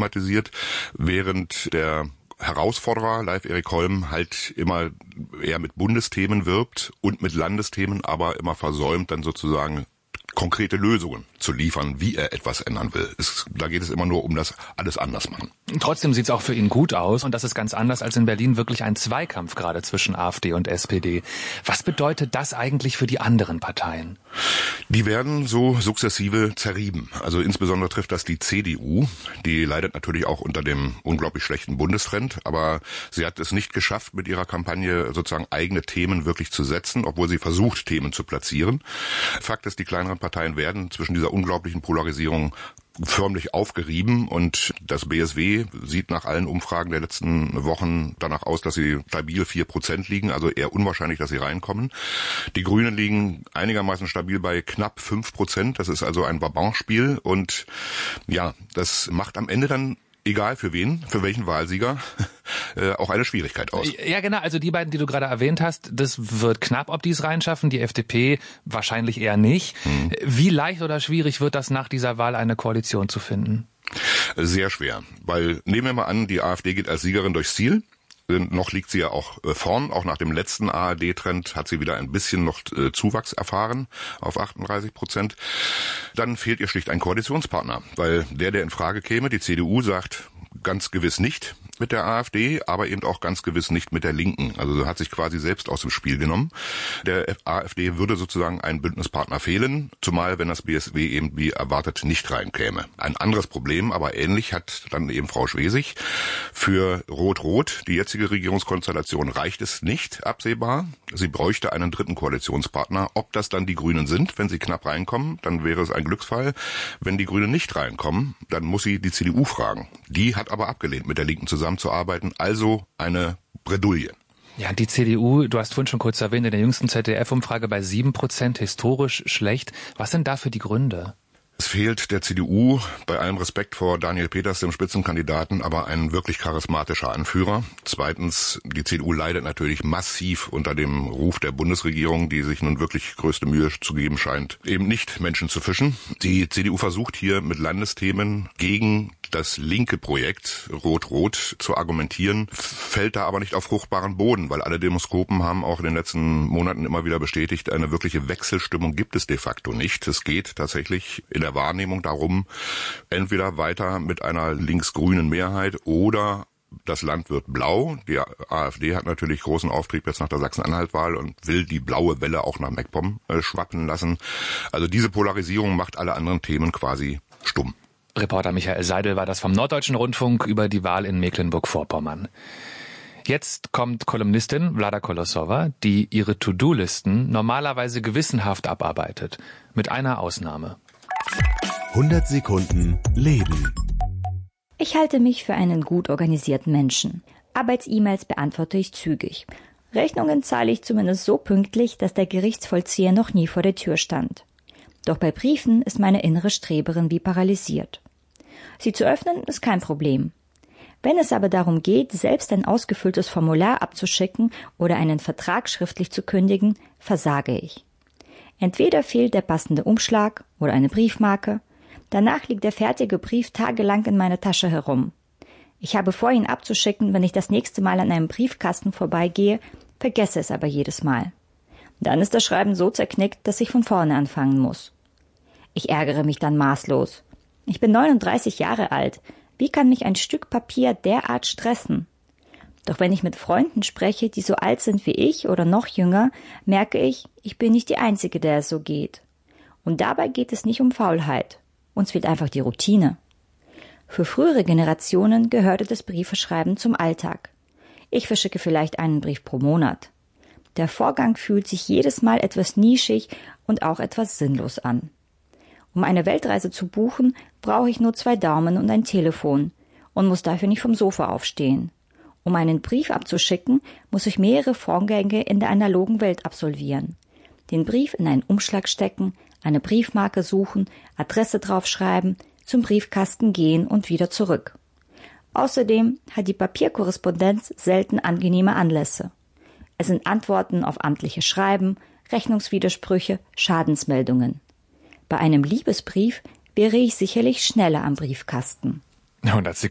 thematisiert, während der Herausforderer, Leif Erik Holm, halt immer eher mit Bundesthemen wirbt und mit Landesthemen, aber immer versäumt, dann sozusagen konkrete Lösungen zu liefern, wie er etwas ändern will. Da geht es immer nur um das alles anders machen. Trotzdem sieht es auch für ihn gut aus und das ist ganz anders als in Berlin wirklich ein Zweikampf gerade zwischen AfD und SPD. Was bedeutet das eigentlich für die anderen Parteien? Die werden so sukzessive zerrieben. Also insbesondere trifft das die CDU. Die leidet natürlich auch unter dem unglaublich schlechten Bundestrend, aber sie hat es nicht geschafft, mit ihrer Kampagne sozusagen eigene Themen wirklich zu setzen, obwohl sie versucht, Themen zu platzieren. Fakt ist, die kleineren Parteien werden zwischen dieser unglaublichen Polarisierung förmlich aufgerieben und das BSW sieht nach allen Umfragen der letzten Wochen danach aus, dass sie stabil 4% liegen, also eher unwahrscheinlich, dass sie reinkommen. Die Grünen liegen einigermaßen stabil bei knapp 5%, das ist also ein Vabanspiel und ja, das macht am Ende dann egal für wen, für welchen Wahlsieger, auch eine Schwierigkeit aus. Ja, genau. Also die beiden, die du gerade erwähnt hast, das wird knapp, ob die es reinschaffen. Die FDP wahrscheinlich eher nicht. Wie leicht oder schwierig wird das nach dieser Wahl, eine Koalition zu finden? Sehr schwer, weil nehmen wir mal an, die AfD geht als Siegerin durchs Ziel. Noch liegt sie ja auch vorn, auch nach dem letzten ARD-Trend hat sie wieder ein bisschen noch Zuwachs erfahren auf 38%. Dann fehlt ihr schlicht ein Koalitionspartner, weil der in Frage käme, die CDU sagt ganz gewiss nicht mit der AfD, aber eben auch ganz gewiss nicht mit der Linken. Also hat sich quasi selbst aus dem Spiel genommen. Der AfD würde sozusagen ein Bündnispartner fehlen, zumal wenn das BSW eben wie erwartet nicht reinkäme. Ein anderes Problem, aber ähnlich, hat dann eben Frau Schwesig. Für Rot-Rot, die jetzige Regierungskonstellation, reicht es nicht absehbar. Sie bräuchte einen dritten Koalitionspartner. Ob das dann die Grünen sind, wenn sie knapp reinkommen, dann wäre es ein Glücksfall. Wenn die Grünen nicht reinkommen, dann muss sie die CDU fragen. Die hat aber abgelehnt, mit der Linken zusammenzuarbeiten, also eine Bredouille. Ja, die CDU, du hast vorhin schon kurz erwähnt, in der jüngsten ZDF-Umfrage bei 7%, historisch schlecht. Was sind dafür die Gründe? Es fehlt der CDU, bei allem Respekt vor Daniel Peters, dem Spitzenkandidaten, aber ein wirklich charismatischer Anführer. Zweitens, die CDU leidet natürlich massiv unter dem Ruf der Bundesregierung, die sich nun wirklich größte Mühe zu geben scheint, eben nicht Menschen zu fischen. Die CDU versucht hier mit Landesthemen gegen das linke Projekt Rot-Rot zu argumentieren, fällt da aber nicht auf fruchtbaren Boden, weil alle Demoskopen haben auch in den letzten Monaten immer wieder bestätigt, eine wirkliche Wechselstimmung gibt es de facto nicht. Es geht tatsächlich in der Wahrnehmung darum, entweder weiter mit einer linksgrünen Mehrheit oder das Land wird blau. Die AfD hat natürlich großen Auftrieb jetzt nach der Sachsen-Anhalt-Wahl und will die blaue Welle auch nach MacPom schwappen lassen. Also diese Polarisierung macht alle anderen Themen quasi stumm. Reporter Michael Seidel war das vom Norddeutschen Rundfunk über die Wahl in Mecklenburg-Vorpommern. Jetzt kommt Kolumnistin Vlada Kolosova, die ihre To-Do-Listen normalerweise gewissenhaft abarbeitet. Mit einer Ausnahme. 100 Sekunden Leben. Ich halte mich für einen gut organisierten Menschen. Arbeits-E-Mails beantworte ich zügig. Rechnungen zahle ich zumindest so pünktlich, dass der Gerichtsvollzieher noch nie vor der Tür stand. Doch bei Briefen ist meine innere Streberin wie paralysiert. Sie zu öffnen ist kein Problem. Wenn es aber darum geht, selbst ein ausgefülltes Formular abzuschicken oder einen Vertrag schriftlich zu kündigen, versage ich. Entweder fehlt der passende Umschlag oder eine Briefmarke, danach liegt der fertige Brief tagelang in meiner Tasche herum. Ich habe vor, ihn abzuschicken, wenn ich das nächste Mal an einem Briefkasten vorbeigehe, vergesse es aber jedes Mal. Dann ist das Schreiben so zerknickt, dass ich von vorne anfangen muss. Ich ärgere mich dann maßlos. Ich bin 39 Jahre alt. Wie kann mich ein Stück Papier derart stressen? Doch wenn ich mit Freunden spreche, die so alt sind wie ich oder noch jünger, merke ich, ich bin nicht die Einzige, der es so geht. Und dabei geht es nicht um Faulheit. Uns fehlt einfach die Routine. Für frühere Generationen gehörte das Briefeschreiben zum Alltag. Ich verschicke vielleicht einen Brief pro Monat. Der Vorgang fühlt sich jedes Mal etwas nischig und auch etwas sinnlos an. Um eine Weltreise zu buchen, brauche ich nur 2 Daumen und ein Telefon und muss dafür nicht vom Sofa aufstehen. Um einen Brief abzuschicken, muss ich mehrere Vorgänge in der analogen Welt absolvieren. Den Brief in einen Umschlag stecken, eine Briefmarke suchen, Adresse draufschreiben, zum Briefkasten gehen und wieder zurück. Außerdem hat die Papierkorrespondenz selten angenehme Anlässe. Es sind Antworten auf amtliche Schreiben, Rechnungswidersprüche, Schadensmeldungen. Bei einem Liebesbrief wäre ich sicherlich schneller am Briefkasten. 100 Sekunden.